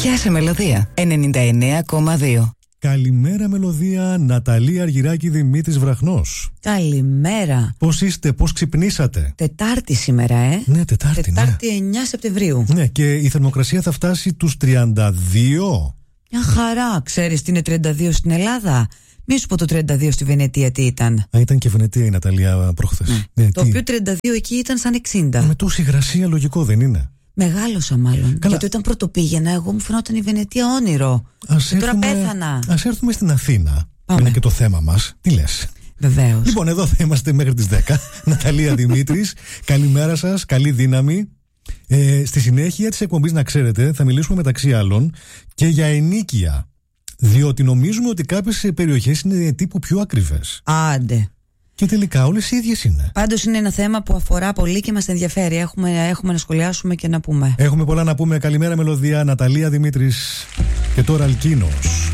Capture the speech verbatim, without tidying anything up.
Γεια σε Μελωδία ενενήντα εννέα κόμμα δύο. Καλημέρα Μελωδία, Ναταλία Αργυράκη, Δημήτρης Βραχνός. Καλημέρα. Πώς είστε, πώς ξυπνήσατε? Τετάρτη σήμερα, ε. Ναι, Τετάρτη. Τετάρτη ναι. εννέα Σεπτεμβρίου. Ναι, και η θερμοκρασία θα φτάσει τους τριάντα δύο. Μια χαρά. Ξέρεις τι είναι τριάντα δύο στην Ελλάδα? Μη σου πω το τριάντα δύο στη Βενετία τι ήταν. Α, ήταν και Βενετία η Ναταλία προχθές. Ναι. Ναι, το τι? οποίο τριάντα δύο εκεί ήταν σαν εξήντα. Με τόση υγρασία λογικό δεν είναι? Μεγάλωσα μάλλον. Καλά. Γιατί όταν πρωτοπήγαινα, εγώ μου φαινόταν η Βενετία όνειρο. Ας και τώρα έρθουμε... πέθανα. Ας έρθουμε στην Αθήνα. Πάμε. Είναι και το θέμα μας. Τι λες? Βεβαίως. Λοιπόν, εδώ θα είμαστε μέχρι τις δέκα. Ναταλία, Δημήτρης, καλημέρα σας, καλή δύναμη. Ε, στη συνέχεια της εκπομπής, να ξέρετε, θα μιλήσουμε μεταξύ άλλων και για ενοίκια. Διότι νομίζουμε ότι κάποιες περιοχές είναι τύπου πιο ακριβές. Άντε. Και τελικά όλες οι ίδιες είναι. Πάντως είναι ένα θέμα που αφορά πολύ και μας ενδιαφέρει. Έχουμε, έχουμε να σχολιάσουμε και να πούμε. Έχουμε πολλά να πούμε. Καλημέρα Μελωδία, Ναταλία, Δημήτρης. Και τώρα Αλκίνος.